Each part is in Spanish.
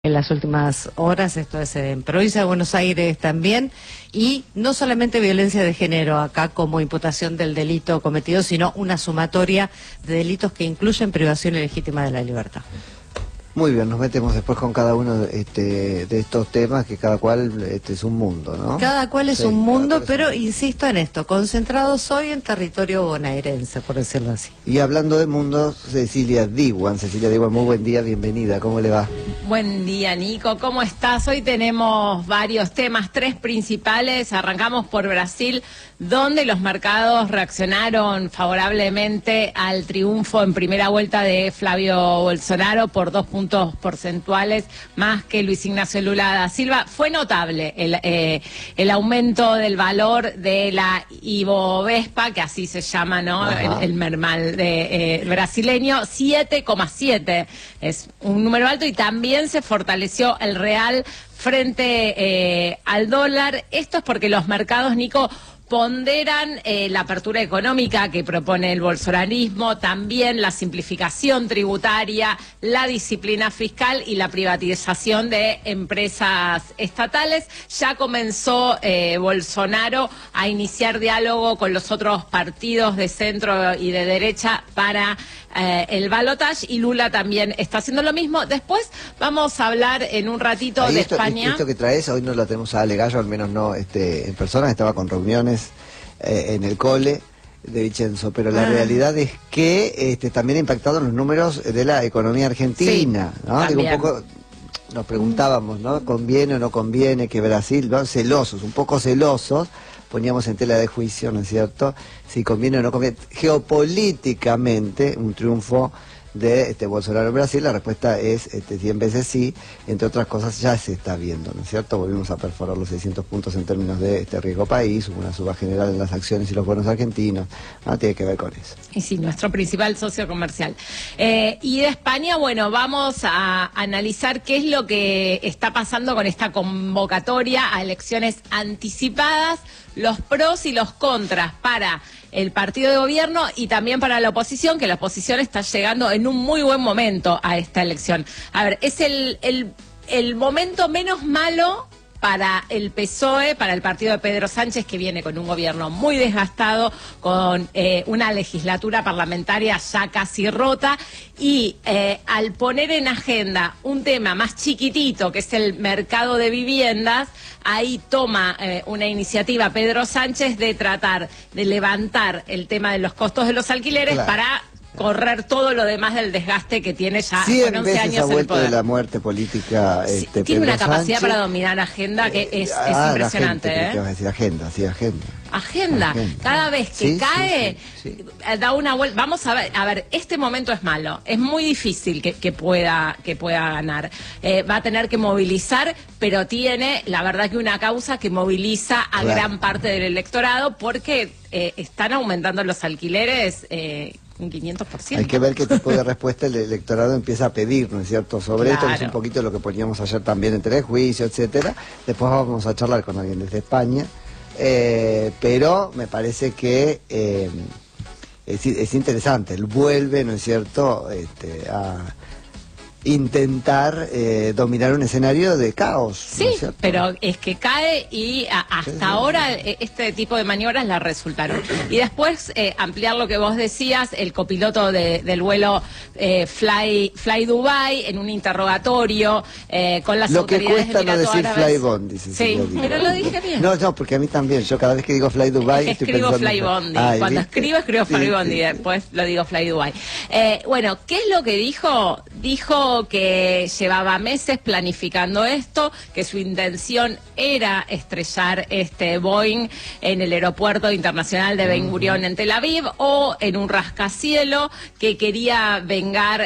En las últimas horas, esto es en provincia de Buenos Aires también, y no solamente violencia de género acá como imputación del delito cometido, sino una sumatoria de delitos que incluyen privación ilegítima de la libertad. Muy bien, nos metemos después con cada uno de estos temas, que cada cual es un mundo, ¿no? Cada cual es un mundo, pero insisto en esto, concentrados hoy en territorio bonaerense, por decirlo así. Y hablando de mundos, Cecilia Diwan, muy buen día, bienvenida, ¿cómo le va? Buen día, Nico, ¿cómo estás? Hoy tenemos varios temas, tres principales. Arrancamos por Brasil, donde los mercados reaccionaron favorablemente al triunfo en primera vuelta de Flavio Bolsonaro por 2 puntos porcentuales más que Luis Ignacio Lula da Silva. Fue notable el aumento del valor de la Ibovespa, que así se llama, ¿no? El mermal brasileño, 7,7. Es un número alto, y también se fortaleció el real frente al dólar. Esto es porque los mercados, Nico, ponderan la apertura económica que propone el bolsonarismo, también la simplificación tributaria, la disciplina fiscal y la privatización de empresas estatales. Ya comenzó Bolsonaro a iniciar diálogo con los otros partidos de centro y de derecha para el balotaje, y Lula también está haciendo lo mismo. Después vamos a hablar en un ratito de España. Esto que traes, hoy no lo tenemos a Ale Gallo, al menos no en persona, estaba con reuniones en el cole de Vicenzo, pero la realidad es que también ha impactado en los números de la economía argentina, sí, ¿no? Digo, un poco nos preguntábamos, ¿no? ¿Conviene o no conviene que Brasil, ¿no? Un poco celosos, poníamos en tela de juicio, ¿no es cierto?, si conviene o no conviene. Geopolíticamente, un triunfo de Bolsonaro en Brasil, la respuesta es 100 veces sí. Entre otras cosas, ya se está viendo, ¿no es cierto? Volvimos a perforar los 600 puntos en términos de riesgo país, hubo una suba general en las acciones y los bonos argentinos, ¿no? Tiene que ver con eso. Y sí, nuestro principal socio comercial. Y de España, bueno, vamos a analizar qué es lo que está pasando con esta convocatoria a elecciones anticipadas, los pros y los contras para el partido de gobierno y también para la oposición, que la oposición está llegando en un muy buen momento a esta elección. A ver, es el momento menos malo para el PSOE, para el partido de Pedro Sánchez, que viene con un gobierno muy desgastado, con una legislatura parlamentaria ya casi rota, y al poner en agenda un tema más chiquitito, que es el mercado de viviendas, ahí toma una iniciativa Pedro Sánchez de tratar de levantar el tema de los costos de los alquileres, claro, para correr todo lo demás del desgaste que tiene ya con 11 años en el poder. De la muerte política. Sí, tiene una capacidad para dominar agenda que es impresionante. ¿Qué vas a decir? Agenda. Agenda. Cada vez que cae, da una vuelta. Vamos a ver, este momento es malo. Es muy difícil que pueda ganar. Va a tener que movilizar, pero tiene, la verdad, que una causa que moviliza a gran parte del electorado, porque están aumentando los alquileres un 500%. Hay que ver qué tipo de respuesta el electorado empieza a pedir, ¿no es cierto? Sobre esto, que es un poquito lo que poníamos ayer también en telejuicio, etcétera. Después vamos a charlar con alguien desde España, pero me parece que es interesante. Él vuelve, ¿no es cierto?, a intentar dominar un escenario de caos. Sí, ¿no? Pero es que cae, y hasta ahora este tipo de maniobras la resultaron. Y después ampliar lo que vos decías, el copiloto del vuelo Fly Dubai en un interrogatorio con las autoridades de Emiratos Árabes. Lo que cuesta no decir Fly Bondi, dice. Sí, pero lo dije bien. No, porque a mí también, yo cada vez que digo Fly Dubai escribo Fly Bondi. Cuando escribo Fly Bondi, después lo digo Fly Dubai. Bueno, ¿qué es lo que dijo? Dijo que llevaba meses planificando esto, que su intención era estrellar este Boeing en el aeropuerto internacional de Ben Gurión en Tel Aviv, o en un rascacielo, que quería vengar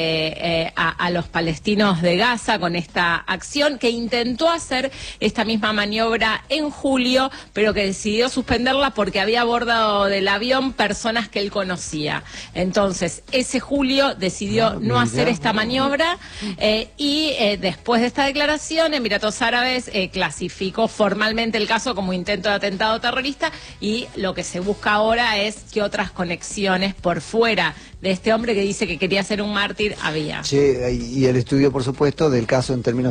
a los palestinos de Gaza con esta acción, que intentó hacer esta misma maniobra en julio, pero que decidió suspenderla porque había a bordo del avión personas que él conocía. Entonces, ese julio decidió no hacer esta maniobra, palabra. Y después de esta declaración, Emiratos Árabes clasificó formalmente el caso como intento de atentado terrorista, y lo que se busca ahora es qué otras conexiones por fuera de este hombre que dice que quería ser un mártir había. Sí, y el estudio, por supuesto, del caso en términos